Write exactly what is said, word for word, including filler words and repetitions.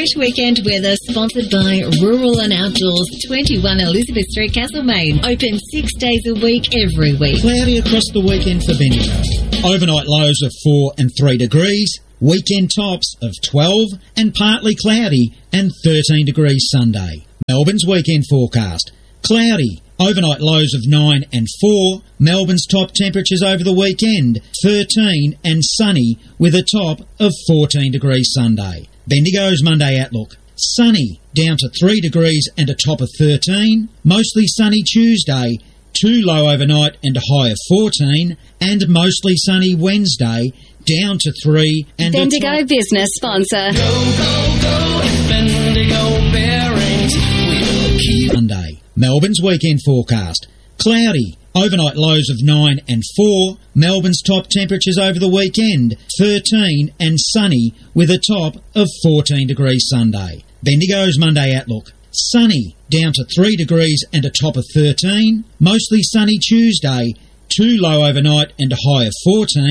Great weekend weather sponsored by Rural and Outdoors, twenty-one Elizabeth Street, Castlemaine. Open six days a week, every week. Cloudy across the weekend for Bendigo. Overnight lows of four and three degrees. Weekend tops of twelve and partly cloudy and thirteen degrees Sunday. Melbourne's weekend forecast. Cloudy. Overnight lows of nine and four. Melbourne's top temperatures over the weekend, thirteen and sunny with a top of fourteen degrees Sunday. Bendigo's Monday outlook. Sunny, down to three degrees and a top of thirteen. Mostly sunny Tuesday, too low overnight and a high of fourteen. And mostly sunny Wednesday, down to three and Bendigo a top... business sponsor. Go, go, go, Bendigo Bearings. We'll keep... Monday. Melbourne's weekend forecast. Cloudy. Overnight lows of nine and four. Melbourne's top temperatures over the weekend, thirteen and sunny with a top of fourteen degrees Sunday. Bendigo's Monday outlook. Sunny, down to three degrees and a top of thirteen. Mostly sunny Tuesday, too low overnight and a high of fourteen.